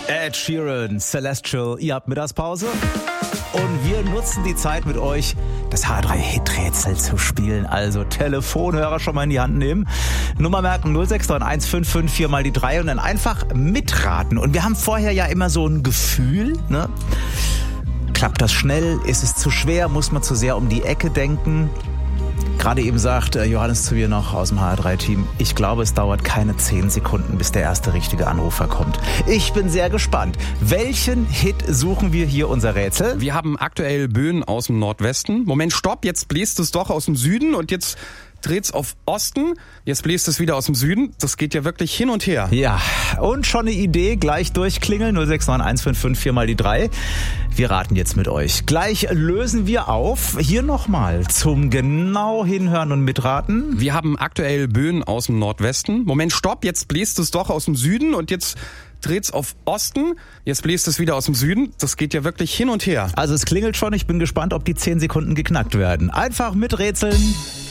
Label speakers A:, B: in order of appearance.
A: Ed Sheeran, Celestial, ihr habt Mittagspause und wir nutzen die Zeit mit euch, das H3-Hit-Rätsel zu spielen. Also Telefonhörer schon mal in die Hand nehmen, Nummer merken 0691554 mal die 3 und dann einfach mitraten. Und wir haben vorher ja immer so ein Gefühl, ne? Klappt das schnell? Ist es zu schwer? Muss man zu sehr um die Ecke denken? Gerade eben sagt Johannes zu mir noch aus dem HR3-Team, ich glaube, es dauert keine 10 Sekunden, bis der erste richtige Anrufer kommt. Ich bin sehr gespannt. Welchen Hit suchen wir hier, unser Rätsel?
B: Wir haben aktuell Böen aus dem Nordwesten. Moment, stopp, jetzt bläst es doch aus dem Süden und jetzt dreht's auf Osten. Jetzt bläst es wieder aus dem Süden. Das geht ja wirklich hin und her.
A: Ja, und schon eine Idee, gleich durchklingeln, 0691554 mal die 3. Wir raten jetzt mit euch. Gleich lösen wir auf. Hier nochmal zum genau hinhören und mitraten.
B: Wir haben aktuell Böen aus dem Nordwesten. Moment, stopp, jetzt bläst es doch aus dem Süden und jetzt dreht's auf Osten. Jetzt bläst es wieder aus dem Süden. Das geht ja wirklich hin und her.
A: Also es klingelt schon. Ich bin gespannt, ob die 10 Sekunden geknackt werden. Einfach miträtseln.